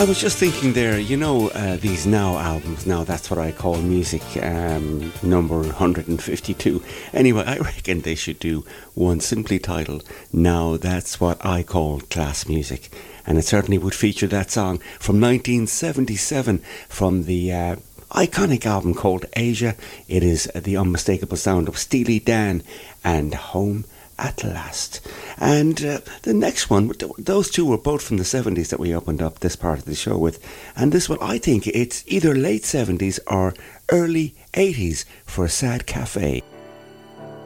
I was just thinking there, these Now albums, now that's what I call music, number 152. Anyway, I reckon they should do one simply titled, Now That's What I Call Class Music. And it certainly would feature that song from 1977 from the iconic album called Asia. It is the unmistakable sound of Steely Dan and Home at Last. And the next one, those two were both from the 70s that we opened up this part of the show with. And this one, I think it's either late 70s or early 80s for Sad Cafe.